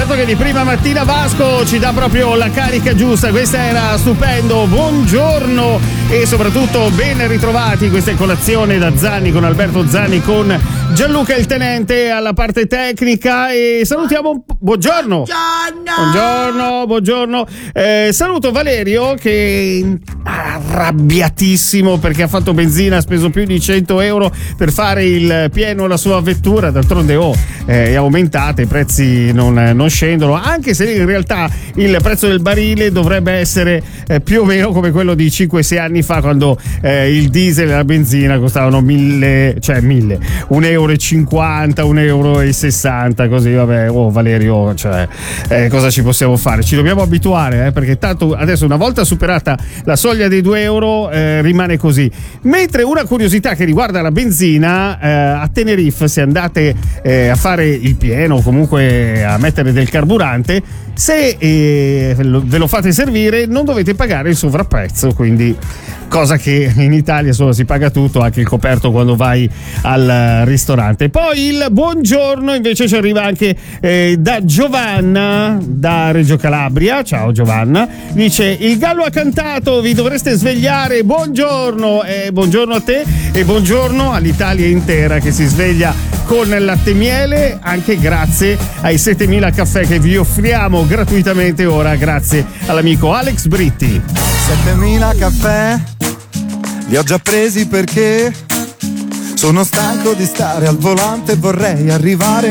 Certo che di prima mattina Vasco ci dà proprio la carica giusta. Questa era stupendo. Buongiorno e soprattutto ben ritrovati. Questa è Colazione da Zanni con Alberto Zanni, con Gianluca il tenente alla parte tecnica, e salutiamo buongiorno. Buongiorno. Saluto Valerio che è arrabbiatissimo perché ha fatto benzina, ha speso più di 100 euro per fare il pieno alla sua vettura. D'altronde è aumentata, i prezzi non scendono, anche se in realtà il prezzo del barile dovrebbe essere più o meno come quello di 5-6 anni fa, quando il diesel e la benzina costavano 1,50 euro, 1,60 euro, così. Vabbè, Valerio, cosa ci possiamo fare? Ci dobbiamo abituare, perché tanto adesso, una volta superata la soglia dei 2 euro, rimane così. Mentre una curiosità che riguarda la benzina, a Tenerife, se andate a fare il pieno o comunque a mettere del carburante, se ve lo fate servire non dovete pagare il sovrapprezzo, quindi cosa che in Italia si paga tutto, anche il coperto quando vai al ristorante. Poi il buongiorno invece ci arriva anche da Giovanna da Reggio Calabria. Ciao Giovanna, dice: il gallo ha cantato, vi dovreste svegliare. Buongiorno, buongiorno a te e buongiorno all'Italia intera che si sveglia con latte e miele, anche grazie ai 7000 caffè che vi offriamo gratuitamente ora, grazie all'amico Alex Britti. 7000 caffè li ho già presi perché sono stanco di stare al volante e vorrei arrivare